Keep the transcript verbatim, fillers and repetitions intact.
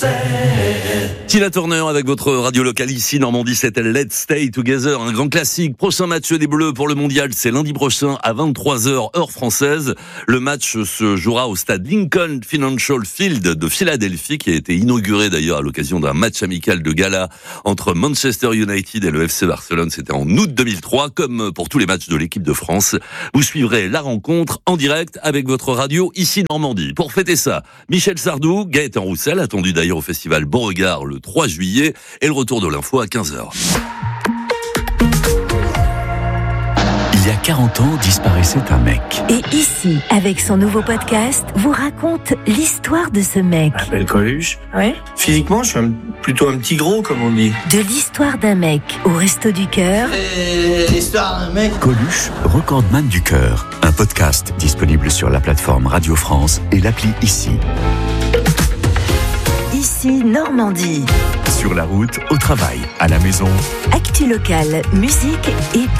Tina Turner avec votre radio locale ici, Normandie, c'était Let's Stay Together, un grand classique. Prochain match des Bleus pour le mondial, c'est lundi prochain à vingt-trois heures, heure française. Le match se jouera au stade Lincoln Financial Field de Philadelphie, qui a été inauguré d'ailleurs à l'occasion d'un match amical de gala entre Manchester United et le F C Barcelone. C'était en août deux mille trois, comme pour tous les matchs de l'équipe de France. Vous suivrez la rencontre en direct avec votre radio ici, Normandie. Pour fêter ça, Michel Sardou, Gaëtan Roussel, attendu d'ailleurs au festival Beauregard le trois juillet, et le retour de l'info à quinze heures. Il y a quarante ans, disparaissait un mec. Et ici, avec son nouveau podcast, vous raconte l'histoire de ce mec. Je m'appelle Coluche. Ouais. Physiquement, je suis un, plutôt un petit gros, comme on dit. De l'histoire d'un mec au Resto du Cœur. Et l'histoire d'un mec. Coluche, recordman du cœur. Un podcast disponible sur la plateforme Radio France et l'appli Ici. Ici, Normandie. Sur la route, au travail, à la maison. Actu locale, musique et